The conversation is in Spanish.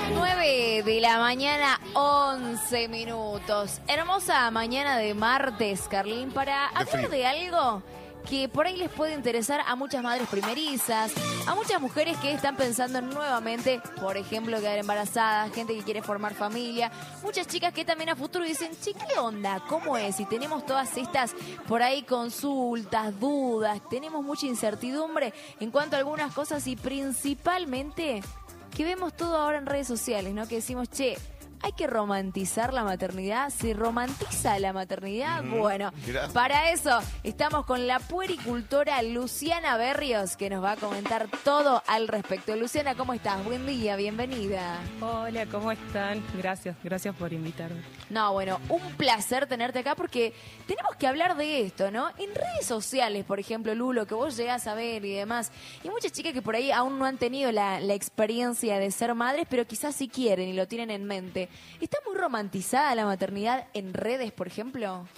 9 de la mañana, 11 minutos. Hermosa mañana de martes, Carlín, para hablar de algo que por ahí les puede interesar a muchas madres primerizas, a muchas mujeres que están pensando nuevamente, por ejemplo, quedar embarazadas, gente que quiere formar familia, muchas chicas que también a futuro dicen, che, ¿qué onda? ¿Cómo es? Y tenemos todas estas por ahí consultas, dudas, tenemos mucha incertidumbre en cuanto a algunas cosas y principalmente que vemos todo ahora en redes sociales, ¿no? Que decimos, che, ¿hay que romantizar la maternidad? ¿Se romantiza la maternidad? Bueno, Gracias. para eso estamos con la puericultora Luciana Berrios, que nos va a comentar todo al respecto. Luciana, ¿cómo estás? Buen día, bienvenida. Hola, ¿cómo están? Gracias por invitarme. No, bueno, un placer tenerte acá porque tenemos que hablar de esto, ¿no? En redes sociales, por ejemplo, Lulo, que vos llegás a ver y demás, y muchas chicas que por ahí aún no han tenido la experiencia de ser madres, pero quizás sí quieren y lo tienen en mente. ¿Está muy romantizada la maternidad en redes, por ejemplo?